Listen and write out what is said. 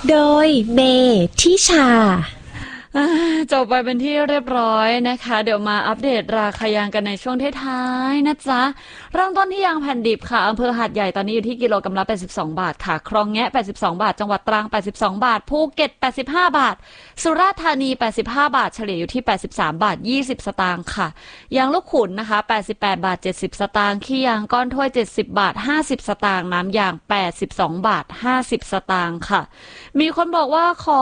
โดยเมทิชาจบไปเป็นที่เรียบร้อยนะคะเดี๋ยวมาอัปเดตราคายางกันในช่วงท้ายๆนะจ๊ะเริ่มต้นที่ยางแผ่นดิบค่ะอำเภอหาดใหญ่ตอนนี้อยู่ที่กิโลกรัมละ82 บาทค่ะคลองแงะ82 บาทจังหวัดตรัง82 บาทภูเก็ต85 บาทสุราษฎร์ธานี85 บาทเฉลี่ยอยู่ที่83 บาท20 สตางค์ค่ะยางลูกขุนนะคะ88 บาท70 สตางค์ขี้ยางก้อนถ้วย70 บาท50 สตางค์น้ำยาง82 บาท50 สตางค์ค่ะมีคนบอกว่าขอ